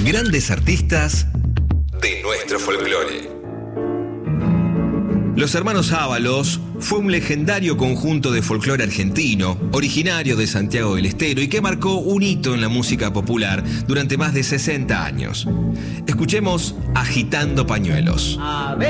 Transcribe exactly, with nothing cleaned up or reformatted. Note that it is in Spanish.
Grandes artistas de nuestro folclore. Los Hermanos Ábalos fue un legendario conjunto de folclore argentino, originario de Santiago del Estero y que marcó un hito en la música popular durante más de sesenta años. Escuchemos Agitando Pañuelos.